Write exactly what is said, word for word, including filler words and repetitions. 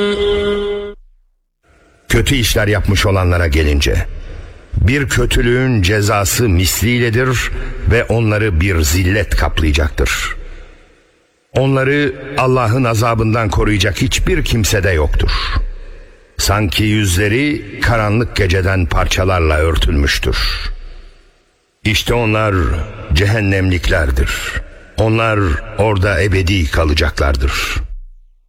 Kötü işler yapmış olanlara gelince, bir kötülüğün cezası misliyledir ve onları bir zillet kaplayacaktır. Onları Allah'ın azabından koruyacak hiçbir kimse de yoktur. Sanki yüzleri karanlık geceden parçalarla örtülmüştür. İşte onlar cehennemliklerdir. Onlar orada ebedi kalacaklardır.